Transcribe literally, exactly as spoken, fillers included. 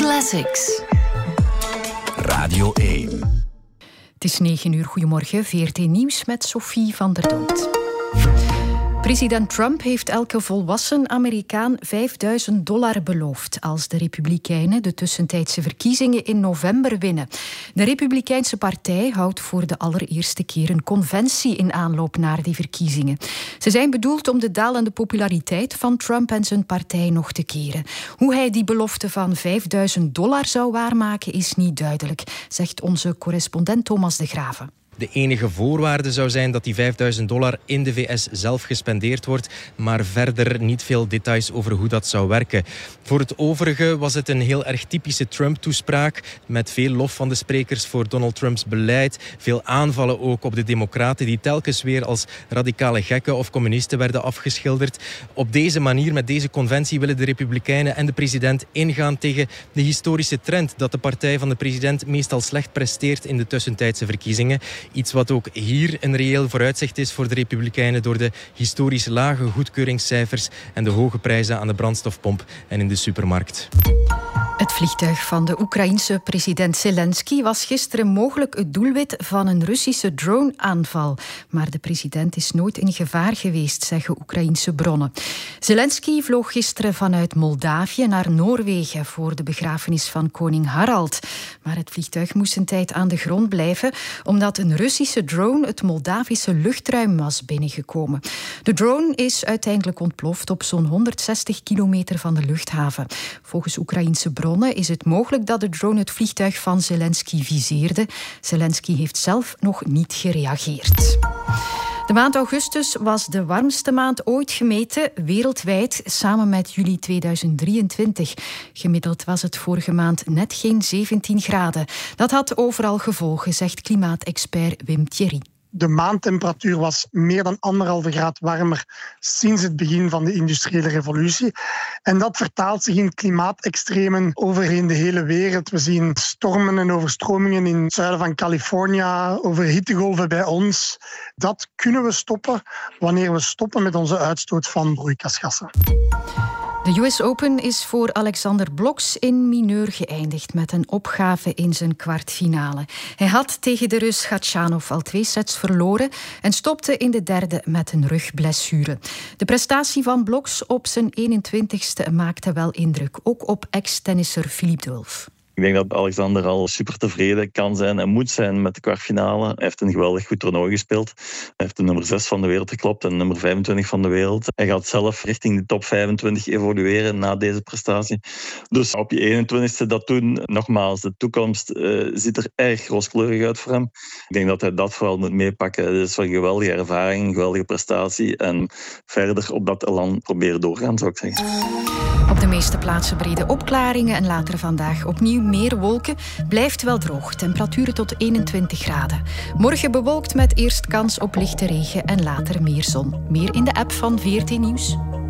Classics. Radio één. Het is negen uur. Goedemorgen. V R T Nieuws met Sophie van der Dood. President Trump heeft elke volwassen Amerikaan vijfduizend dollar beloofd als de Republikeinen de tussentijdse verkiezingen in november winnen. De Republikeinse partij houdt voor de allereerste keer een conventie in aanloop naar die verkiezingen. Ze zijn bedoeld om de dalende populariteit van Trump en zijn partij nog te keren. Hoe hij die belofte van vijfduizend dollar zou waarmaken is niet duidelijk, zegt onze correspondent Thomas de Graven. De enige voorwaarde zou zijn dat die vijfduizend dollar in de V S zelf gespendeerd wordt, maar verder niet veel details over hoe dat zou werken. Voor het overige was het een heel erg typische Trump-toespraak, met veel lof van de sprekers voor Donald Trumps beleid, veel aanvallen ook op de democraten die telkens weer als radicale gekken of communisten werden afgeschilderd. Op deze manier, met deze conventie, willen de Republikeinen en de president ingaan tegen de historische trend dat de partij van de president meestal slecht presteert in de tussentijdse verkiezingen. Iets wat ook hier een reëel vooruitzicht is voor de Republikeinen door de historisch lage goedkeuringscijfers en de hoge prijzen aan de brandstofpomp en in de supermarkt. Het vliegtuig van de Oekraïense president Zelensky was gisteren mogelijk het doelwit van een Russische drone-aanval. Maar de president is nooit in gevaar geweest, zeggen Oekraïense bronnen. Zelensky vloog gisteren vanuit Moldavië naar Noorwegen voor de begrafenis van koning Harald. Maar het vliegtuig moest een tijd aan de grond blijven, omdat een Russische drone het Moldavische luchtruim was binnengekomen. De drone is uiteindelijk ontploft op zo'n honderdzestig kilometer van de luchthaven. Volgens Oekraïense bronnen is het mogelijk dat de drone het vliegtuig van Zelensky viseerde. Zelensky heeft zelf nog niet gereageerd. De maand augustus was de warmste maand ooit gemeten, wereldwijd, samen met juli tweeduizend drieëntwintig. Gemiddeld was het vorige maand net geen zeventien graden. Dat had overal gevolgen, zegt klimaatexpert Wim Thierry. De maandtemperatuur was meer dan anderhalve graad warmer sinds het begin van de industriële revolutie. En dat vertaalt zich in klimaatextremen overheen de hele wereld. We zien stormen en overstromingen in het zuiden van Californië, over hittegolven bij ons. Dat kunnen we stoppen wanneer we stoppen met onze uitstoot van broeikasgassen. De U S Open is voor Alexander Bloksch in mineur geëindigd met een opgave in zijn kwartfinale. Hij had tegen de Rus Khachanov al twee sets verloren en stopte in de derde met een rugblessure. De prestatie van Bloksch op zijn eenentwintigste maakte wel indruk, ook op ex-tennisser Philippe Dulf. Ik denk dat Alexander al super tevreden kan zijn en moet zijn met de kwartfinale. Hij heeft een geweldig goed toernooi gespeeld. Hij heeft de nummer zes van de wereld geklopt en nummer vijfentwintig van de wereld. Hij gaat zelf richting de top vijfentwintig evolueren na deze prestatie. Dus op je eenentwintigste dat doen, nogmaals, de toekomst uh, ziet er erg rooskleurig uit voor hem. Ik denk dat hij dat vooral moet meepakken. Het is een geweldige ervaring, een geweldige prestatie. En verder op dat elan proberen doorgaan, zou ik zeggen. Op de meeste plaatsen brede opklaringen en later vandaag opnieuw meer wolken. Blijft wel droog, temperaturen tot eenentwintig graden. Morgen bewolkt met eerst kans op lichte regen en later meer zon. Meer in de app van V R T Nieuws.